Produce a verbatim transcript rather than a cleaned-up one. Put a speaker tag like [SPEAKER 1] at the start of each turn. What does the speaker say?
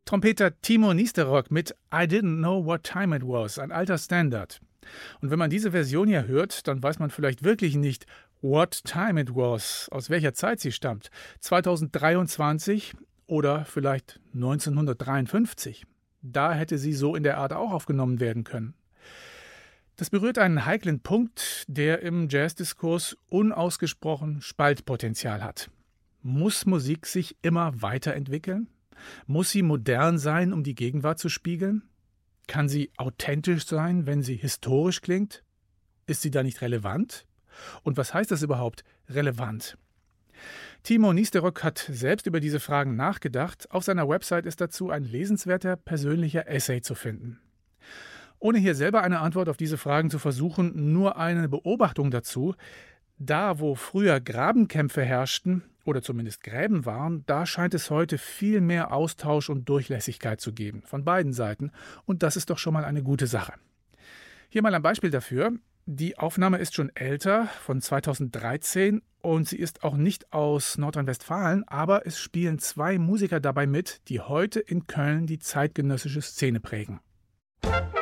[SPEAKER 1] Trompeter Timo Niesterrock mit I Didn't Know What Time It Was, ein alter Standard. Und wenn man diese Version hier hört, dann weiß man vielleicht wirklich nicht, what time it was, aus welcher Zeit sie stammt. zweitausenddreiundzwanzig oder vielleicht neunzehnhundertdreiundfünfzig. Da hätte sie so in der Art auch aufgenommen werden können. Das berührt einen heiklen Punkt, der im Jazzdiskurs unausgesprochen Spaltpotenzial hat. Muss Musik sich immer weiterentwickeln? Muss sie modern sein, um die Gegenwart zu spiegeln? Kann sie authentisch sein, wenn sie historisch klingt? Ist sie da nicht relevant? Und was heißt das überhaupt, relevant? Timo Niesterrock hat selbst über diese Fragen nachgedacht. Auf seiner Website ist dazu ein lesenswerter persönlicher Essay zu finden. Ohne hier selber eine Antwort auf diese Fragen zu versuchen, nur eine Beobachtung dazu. Da, wo früher Grabenkämpfe herrschten, oder zumindest Gräben waren, da scheint es heute viel mehr Austausch und Durchlässigkeit zu geben, von beiden Seiten. Und das ist doch schon mal eine gute Sache. Hier mal ein Beispiel dafür. Die Aufnahme ist schon älter, von zweitausenddreizehn, und sie ist auch nicht aus Nordrhein-Westfalen, aber es spielen zwei Musiker dabei mit, die heute in Köln die zeitgenössische Szene prägen.